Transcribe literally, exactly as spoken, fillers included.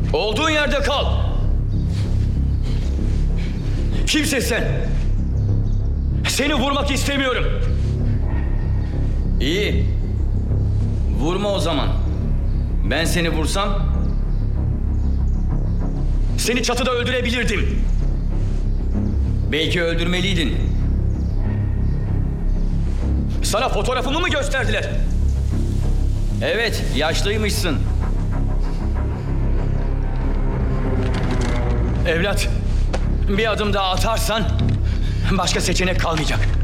Olduğun yerde kal. Kimsin sen? Seni vurmak istemiyorum. İyi. Vurma o zaman. Ben seni vursam seni çatıda öldürebilirdim. Belki öldürmeliydin. Sana fotoğrafımı mı gösterdiler? Evet, yaşlıymışsın. Evlat, bir adım daha atarsan başka seçenek kalmayacak.